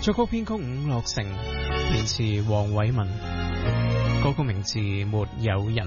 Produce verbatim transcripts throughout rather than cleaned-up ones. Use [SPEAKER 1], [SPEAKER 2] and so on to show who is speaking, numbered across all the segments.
[SPEAKER 1] 作曲編曲伍樂城，填詞黃偉文，歌曲名字沒有人。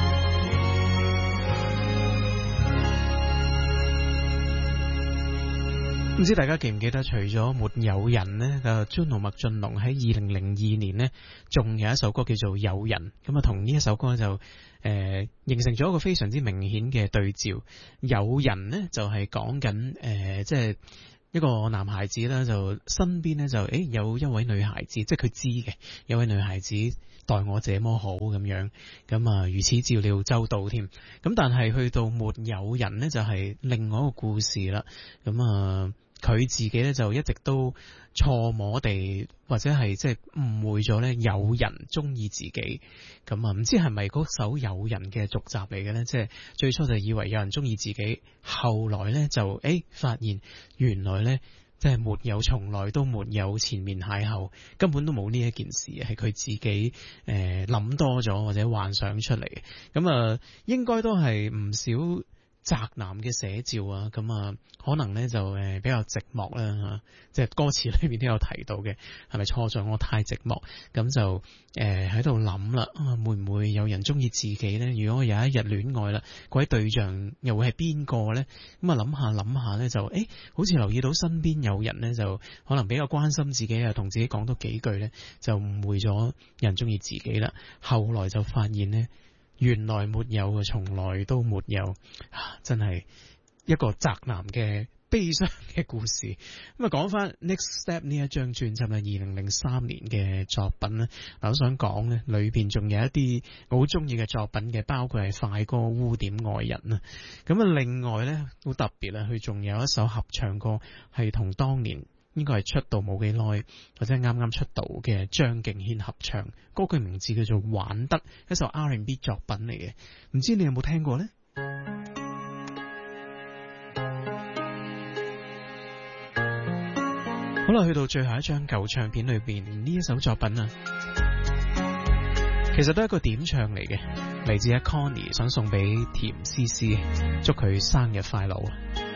[SPEAKER 1] 唔知大家記唔記得，除咗沒有人呢，就 Juno 麥浚龍喺二零零二年呢，仲有一首歌叫做有人，咁啊同呢一首歌就誒、呃、形成咗一個非常之明顯嘅對照。有人呢就係講緊誒即係一個男孩子啦，就身邊呢就誒有一位女孩子，即係佢知嘅有位女孩子待我這麼好咁樣，咁啊如此照料周到添。咁但係去到沒有人呢，就係另外一個故事啦。咁啊佢自己咧就一直都錯摸地或者係即係誤會咗咧有人中意自己。咁啊唔知係咪嗰首有人嘅續集嚟嘅咧？即係最初就以為有人中意自己，後來咧就誒、欸、發現原來咧即係沒有，從來都沒有前面邂逅，根本都冇呢一件事，係佢自己誒諗、呃、多咗或者幻想出嚟嘅。咁啊應該都係唔少宅男嘅寫照啊，咁啊可能咧就誒比較寂寞啦吓，即係歌詞裏面都有提到嘅，係咪錯在我太寂寞？咁就誒喺度諗啦，啊會唔會有人中意自己咧？如果我有一日戀愛啦，嗰位對象又會係邊個咧？咁啊諗下諗下咧就誒，好似留意到身邊有人咧就可能比較關心自己啊，同自己講多幾句咧，就誤會咗人中意自己啦。後來就發現咧，原來沒有嘅，從來都沒有，啊、真係一個宅男嘅悲傷嘅故事。咁啊，講翻 Next Step 呢一張專輯咧，二零零三年嘅作品咧，嗱，我想講咧，裏邊仲有一啲我好中意嘅作品嘅，包括係快歌《污點愛人》啊。咁啊，另外咧好特別啊，佢仲有一首合唱歌係同當年應該係出道冇幾耐或者係啱啱出道嘅張敬軒合唱，歌曲名字叫做《玩得》，一首 R and B 作品嚟嘅，唔知你有冇聽過呢？好啦，去到最後一張舊唱片裏邊，呢一首作品啊，其實都係一個點唱嚟嘅，嚟自阿 Connie，想送俾甜絲絲，祝佢生日快樂。